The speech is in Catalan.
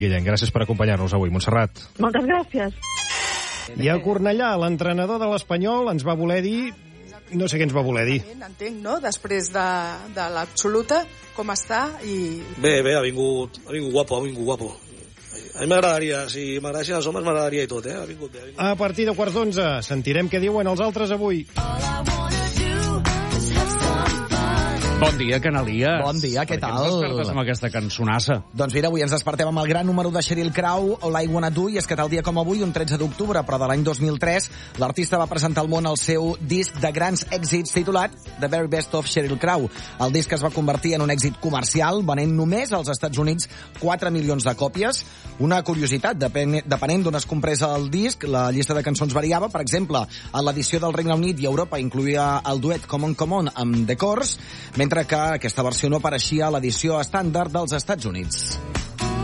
Guillem, gràcies per acompanyar-nos avui. Montserrat. Moltes gràcies. I a Cornellà, l'entrenador de l'Espanyol ens va voler dir... No sé què ens va voler dir. Entenc, no? Després de l'absoluta, com està i... Bé, ha vingut guapo, A mi m'agradaria, si m'agradessin els homes m'agradaria i tot, Ha vingut bé. A partir de 11:15 sentirem què diuen els altres avui. Bon dia, Canalia. Bon dia, què tal? Per què ens despertes amb aquesta cançonassa? Doncs mira, avui ens despertem amb el gran número de Sheryl Crow, All I Wanna Do, i és que tal dia com avui, un 13 d'octubre, però de l'any 2003, l'artista va presentar al món el seu disc de grans èxits titulat The Very Best of Sheryl Crow. El disc es va convertir en un èxit comercial, venent només als Estats Units 4 milions de còpies. Una curiositat, depenent d'on es compresa el disc, la llista de cançons variava. Per exemple, a l'edició del Regne Unit i Europa incloïa el duet Come On amb The Corrs, mentre que aquesta versió no apareixia a l'edició estàndard dels Estats Units.